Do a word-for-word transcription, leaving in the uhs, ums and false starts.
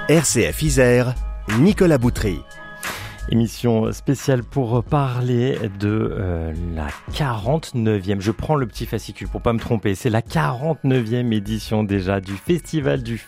R C F Isère, Nicolas Boutry. Émission spéciale pour parler de euh, la quarante-neuvième, je prends le petit fascicule pour pas me tromper, c'est la quarante-neuvième édition déjà du Festival du